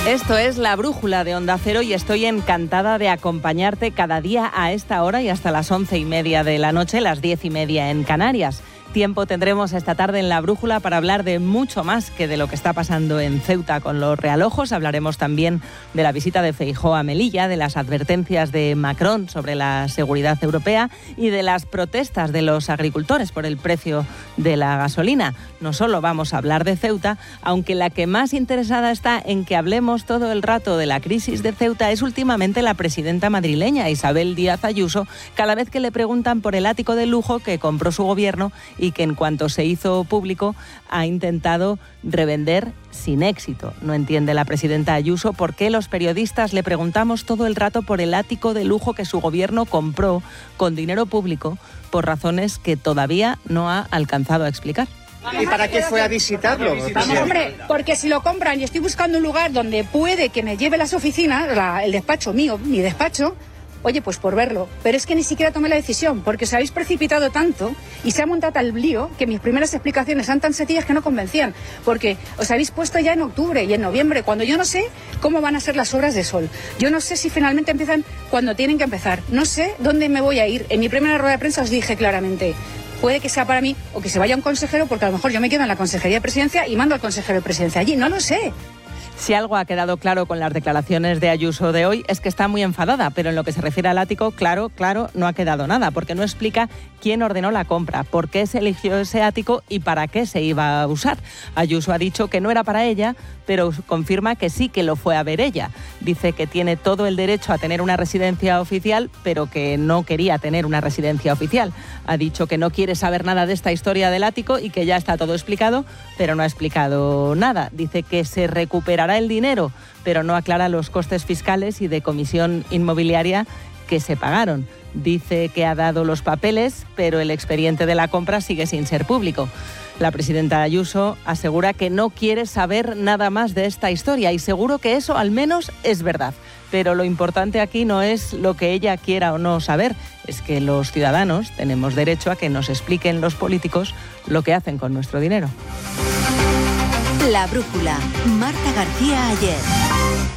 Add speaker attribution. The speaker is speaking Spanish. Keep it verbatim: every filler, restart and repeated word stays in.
Speaker 1: Esto es La Brújula de Onda Cero y estoy encantada de acompañarte cada día a esta hora y hasta las once y media de la noche, las diez y media en Canarias. Tiempo tendremos esta tarde en La Brújula para hablar de mucho más que de lo que está pasando en Ceuta con los realojos. Hablaremos también de la visita de Feijóo a Melilla, de las advertencias de Macron sobre la seguridad europea y de las protestas de los agricultores por el precio de la gasolina. No solo vamos a hablar de Ceuta, aunque la que más interesada está en que hablemos todo el rato de la crisis de Ceuta es últimamente la presidenta madrileña, Isabel Díaz Ayuso, cada vez que le preguntan por el ático de lujo que compró su gobierno y que en cuanto se hizo público ha intentado revender sin éxito. No entiende la presidenta Ayuso por qué los periodistas le preguntamos todo el rato por el ático de lujo que su gobierno compró con dinero público por razones que todavía no ha alcanzado a explicar.
Speaker 2: ¿Y para qué fue a visitarlo?
Speaker 3: Vamos, hombre, porque si lo compran y estoy buscando un lugar donde puede que me lleve las oficinas, la, el despacho mío, mi despacho, oye, pues por verlo. Pero es que ni siquiera tomé la decisión, porque os habéis precipitado tanto y se ha montado tal lío que mis primeras explicaciones eran tan sencillas que no convencían. Porque os habéis puesto ya en octubre y en noviembre, cuando yo no sé cómo van a ser las obras de sol. Yo no sé si finalmente empiezan cuando tienen que empezar. No sé dónde me voy a ir. En mi primera rueda de prensa os dije claramente, puede que sea para mí o que se vaya un consejero, porque a lo mejor yo me quedo en la Consejería de Presidencia y mando al consejero de Presidencia allí. No lo sé.
Speaker 1: Si algo ha quedado claro con las declaraciones de Ayuso de hoy es que está muy enfadada, pero en lo que se refiere al ático, claro, claro, no ha quedado nada, porque no explica quién ordenó la compra, por qué se eligió ese ático y para qué se iba a usar. Ayuso ha dicho que no era para ella, pero confirma que sí que lo fue a ver ella. Dice que tiene todo el derecho a tener una residencia oficial, pero que no quería tener una residencia oficial. Ha dicho que no quiere saber nada de esta historia del ático y que ya está todo explicado, pero no ha explicado nada. Dice que se recuperará el dinero, pero no aclara los costes fiscales y de comisión inmobiliaria que se pagaron. Dice que ha dado los papeles, pero el expediente de la compra sigue sin ser público. La presidenta Ayuso asegura que no quiere saber nada más de esta historia y seguro que eso al menos es verdad. Pero lo importante aquí no es lo que ella quiera o no saber, es que los ciudadanos tenemos derecho a que nos expliquen los políticos lo que hacen con nuestro dinero.
Speaker 4: La Brújula, Marta García Ayer.